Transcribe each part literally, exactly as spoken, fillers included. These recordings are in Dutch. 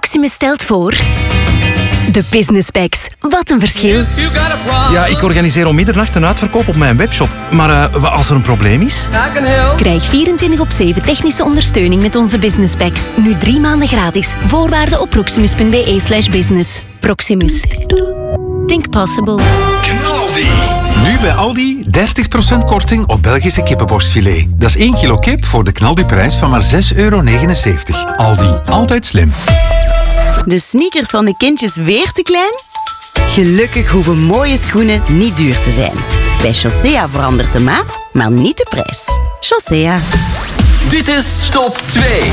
Proximus stelt voor... De Business Packs. Wat een verschil. Ja, ik organiseer om middernacht een uitverkoop op mijn webshop. Maar uh, als er een probleem is... Krijg vierentwintig op zeven technische ondersteuning met onze Business Packs. Nu drie maanden gratis. Voorwaarden op proximus.be slash business. Proximus. Think possible. Nu bij Aldi dertig procent korting op Belgische kippenborstfilet. Dat is één kilo kip voor de knaldiprijs van maar zes euro negenenzeventig. Aldi, altijd slim. De sneakers van de kindjes weer te klein? Gelukkig hoeven mooie schoenen niet duur te zijn. Bij Chaussea verandert de maat, maar niet de prijs. Chaussea. Dit is Top twee.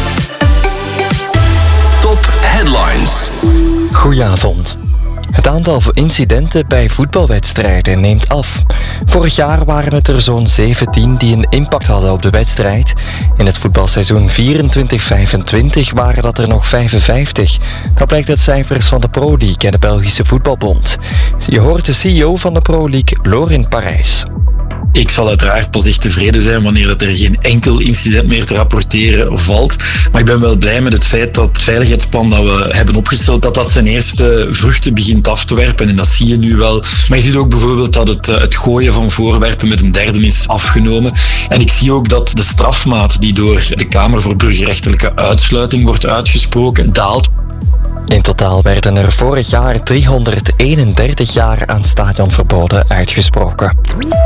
Top Headlines. Goedenavond. Het aantal incidenten bij voetbalwedstrijden neemt af. Vorig jaar waren het er zo'n zeventien die een impact hadden op de wedstrijd. In het voetbalseizoen vierentwintig vijfentwintig waren dat er nog vijfenvijftig. Dat blijkt uit cijfers van de Pro League en de Belgische Voetbalbond. Je hoort de C E O van de Pro League, Lorin Parijs. Ik zal uiteraard pas echt tevreden zijn wanneer dat er geen enkel incident meer te rapporteren valt. Maar ik ben wel blij met het feit dat het veiligheidsplan dat we hebben opgesteld, dat dat zijn eerste vruchten begint af te werpen. En dat zie je nu wel. Maar je ziet ook bijvoorbeeld dat het, het gooien van voorwerpen met een derde is afgenomen. En ik zie ook dat de strafmaat die door de Kamer voor Burgerrechtelijke Uitsluiting wordt uitgesproken, daalt. In totaal werden er vorig jaar driehonderdeenendertig jaar aan stadionverboden uitgesproken.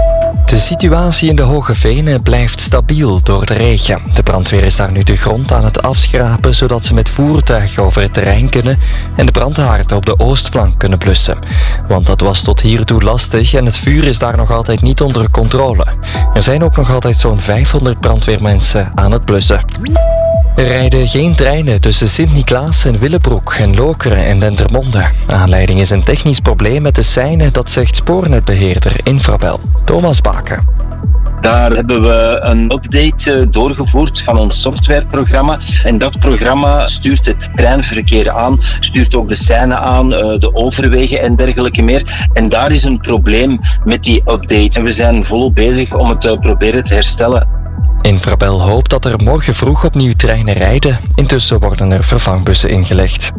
De situatie in de Hoge Venen blijft stabiel door de regen. De brandweer is daar nu de grond aan het afschrapen, zodat ze met voertuigen over het terrein kunnen en de brandhaarden op de oostflank kunnen blussen. Want dat was tot hiertoe lastig en het vuur is daar nog altijd niet onder controle. Er zijn ook nog altijd zo'n vijfhonderd brandweermensen aan het blussen. Er rijden geen treinen tussen Sint-Niklaas en Willebroek en Lokeren en Dendermonde. Aanleiding is een technisch probleem met de seinen, dat zegt spoornetbeheerder Infrabel. Thomas Baken. Daar hebben we een update doorgevoerd van ons softwareprogramma. En dat programma stuurt het treinverkeer aan, stuurt ook de seinen aan, de overwegen en dergelijke meer. En daar is een probleem met die update. En we zijn volop bezig om het te proberen te herstellen. Infrabel hoopt dat er morgen vroeg opnieuw treinen rijden. Intussen worden er vervangbussen ingelegd.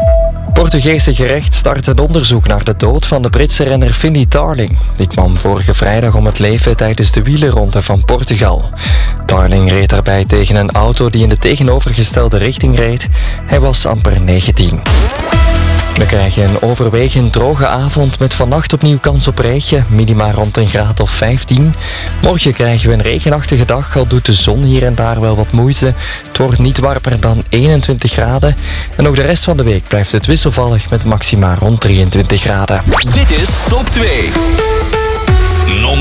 Portugese gerecht start een onderzoek naar de dood van de Britse renner Finlay Tarling. Die kwam vorige vrijdag om het leven tijdens de wielerronde van Portugal. Tarling reed daarbij tegen een auto die in de tegenovergestelde richting reed. Hij was amper negentien. We krijgen een overwegend droge avond met vannacht opnieuw kans op regen, minima rond een graad of vijftien. Morgen krijgen we een regenachtige dag, al doet de zon hier en daar wel wat moeite. Het wordt niet warmer dan eenentwintig graden. En ook de rest van de week blijft het wisselvallig met maxima rond drieëntwintig graden. Dit is Top twee.